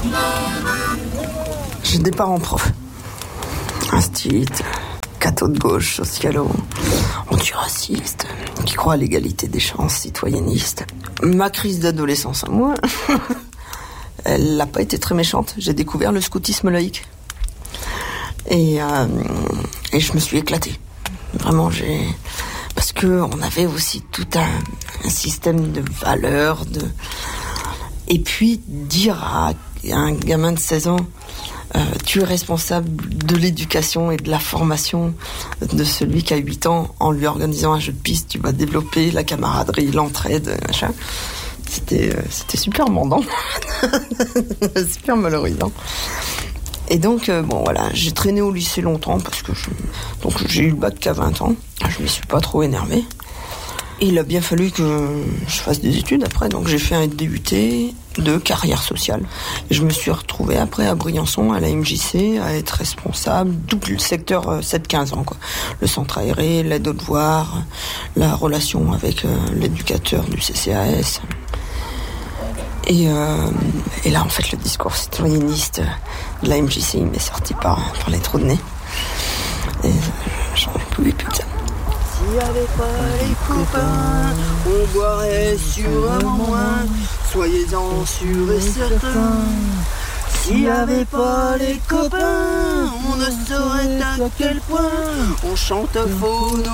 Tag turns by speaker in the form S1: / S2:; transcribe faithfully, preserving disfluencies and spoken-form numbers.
S1: J'ai des parents profs. Instit, catho de gauche, socialo, antiraciste, qui croient à l'égalité des chances, citoyenniste. Ma crise d'adolescence à moi, elle n'a pas été très méchante. J'ai découvert le scoutisme laïque. Et, euh, et je me suis éclatée. Vraiment, j'ai... Parce qu'on avait aussi tout un, un système de valeurs. De... Et puis, dire à un gamin de seize ans, euh, tu es responsable de l'éducation et de la formation de celui qui a huit ans, en lui organisant un jeu de piste, tu vas développer la camaraderie, l'entraide, machin. C'était, euh, c'était super mandant. Super valorisant. Et donc, euh, bon, voilà, j'ai traîné au lycée longtemps parce que je, donc j'ai eu le bac qu'à vingt ans. Je me suis pas trop énervée. Et il a bien fallu que je fasse des études après. Donc, j'ai fait un D U T de carrière sociale. Et je me suis retrouvée après à Briançon, à la M J C, à être responsable tout le secteur sept quinze ans, quoi. Le centre aéré, l'aide aux devoirs, la relation avec euh, l'éducateur du C C A S. Et, euh, et là, en fait, le discours citoyenniste de la M J C, il m'est sorti par, par les trous de nez. Et j'en pouvais plus de ça.
S2: S'il n'y avait pas les copains, on boirait sûrement moins. Soyez-en sûrs et certains. S'il n'y avait pas les copains, on ne saurait à quel point on chante faux.